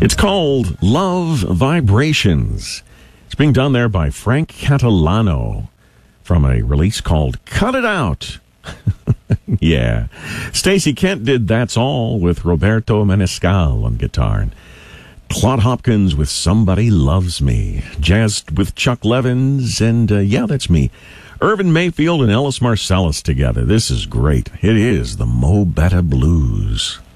It's called Love Vibrations. It's being done there by Frank Catalano from a release called Cut It Out. Yeah. Stacey Kent did That's All with Roberto Menescal on guitar. And Claude Hopkins with Somebody Loves Me. Jazzed with Chuck Levins. And yeah, that's me. Irvin Mayfield and Ellis Marsalis together. This is great. It is the Mo Better Blues.